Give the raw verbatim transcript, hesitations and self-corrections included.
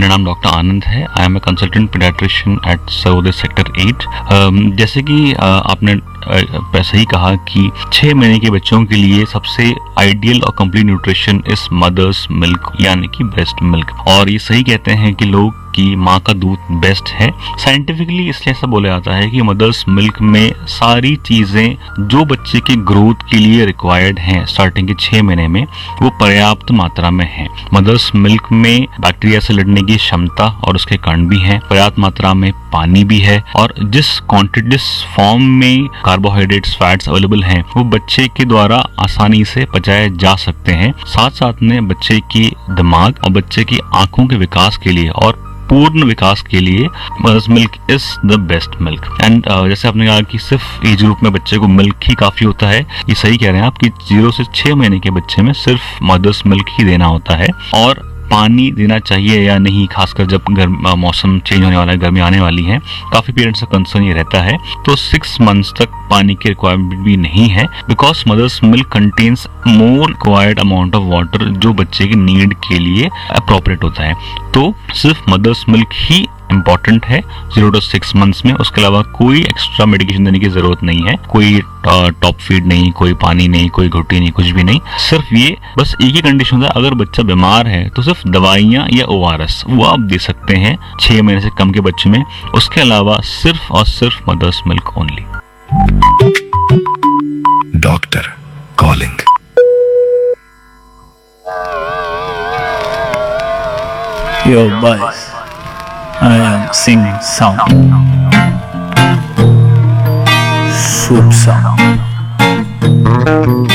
मेरा नाम डॉक्टर आनंद है। I M a consultant paediatrician eight Sarvodaya sector eight. जैसे कि uh, आपने वैसे ही कहा कि छह महीने के बच्चों के लिए सबसे आइडियल और complete nutrition is mother's milk, यानी कि ब्रेस्ट मिल्क। और ये सही कहते हैं कि लोग कि माँ का दूध बेस्ट है। साइंटिफिकली इसलिए ऐसा बोला जाता है कि मदर्स मिल्क में सारी चीजें जो बच्चे के ग्रोथ के लिए रिक्वायर्ड हैं स्टार्टिंग के छह महीने में, वो पर्याप्त मात्रा में है। मदर्स मिल्क में बैक्टीरिया से लड़ने की क्षमता और उसके कण भी हैं, पर्याप्त मात्रा में पानी भी है, और जिस क्वांटिटी जिस फॉर्म में कार्बोहाइड्रेट्स फैट्स अवेलेबल हैं वो बच्चे के द्वारा आसानी से पचाए जा सकते हैं। साथ साथ में बच्चे के दिमाग और बच्चे की आंखों के विकास के लिए और पूर्ण विकास के लिए mother's milk is the best milk. And जैसे आपने कहा कि सिर्फ एज ग्रुप में बच्चे को मिल्क ही काफी होता है, ये सही कह रहे हैं आप कि जीरो से छह महीने के बच्चे में सिर्फ मदर्स मिल्क ही देना होता है। और पानी देना चाहिए या नहीं, खासकर जब गर्म मौसम चेंज होने वाला है, गर्मी आने वाली है, काफी पेरेंट्स का कंसर्न ये रहता है। तो सिक्स मंथ्स तक पानी की रिक्वायरमेंट भी नहीं है, because mother's milk contains more required amount of water जो बच्चे की नीड के लिए अप्रोप्रिएट होता है। तो सिर्फ मदर्स मिल्क ही इम्पोर्टेंट है जीरो टू सिक्स मंथ्स में। उसके अलावा कोई एक्स्ट्रा मेडिकेशन देने की जरूरत नहीं है, कोई टॉप फीड नहीं, कोई पानी नहीं, कोई घुट्टी नहीं, कुछ भी नहीं। सिर्फ ये बस एक ही कंडीशन होता है, अगर बच्चा बीमार है तो सिर्फ दवाइयाँ या ओ आर एस वो आप दे सकते हैं छह महीने से कम के बच्चे में। उसके अलावा सिर्फ और सिर्फ mother's milk only. Doctor calling. Yo boys, I am singing sound, soup sound.